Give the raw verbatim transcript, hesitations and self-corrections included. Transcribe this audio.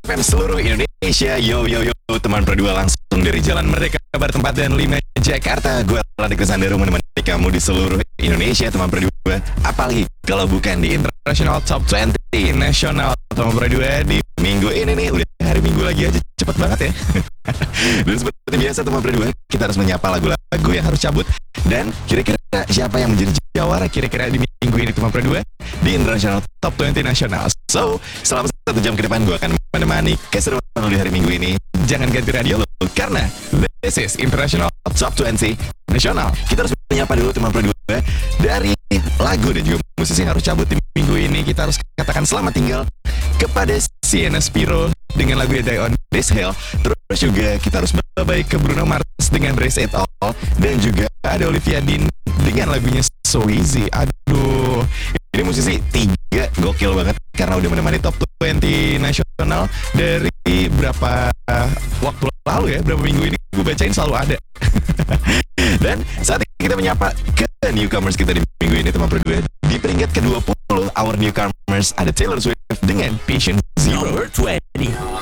M seluruh Indonesia. Yo yo yo teman berdua langsung dari Jalan Merdeka bertempat dan lima Jakarta. Gue Ladik Sandero menemani kamu di seluruh Indonesia teman berdua. Apalagi kalau bukan di International Top dua puluh Nasional teman berdua di minggu ini nih. Udah hari Minggu lagi aja, cepet banget ya. Dan seperti biasa teman berdua, kita harus menyapa lagu-lagu yang harus cabut. Dan kira-kira siapa yang menjadi jawara kira-kira di minggu ini teman berdua di International Top dua puluh Nasional. So, selama satu jam ke depan gue akan menemani keseruan di hari Minggu ini. Jangan ganti radio lo, karena this is International Top dua puluh Nasional. Kita harus menyapa dulu teman berdua dari lagu dan juga musisi yang harus cabut di minggu ini. Kita harus katakan selamat tinggal kepada Sienna Spiro dengan lagu Die on This Hill. Terus juga kita harus bye-bye ke Bruno Mars dengan Brace It All. Dan juga ada Olivia Dean dengan lagunya So Easy. Aduh, ini musisi tiga gokil banget karena udah menemani Top dua puluh Nasional dari berapa waktu lalu ya, berapa minggu ini gue bacain selalu ada. Dan saat ini kita menyapa ke newcomers kita di minggu ini teman berdua. Di peringkat ke dua puluh, our newcomers ada Taylor Swift dengan Patient Zero. Number twenty.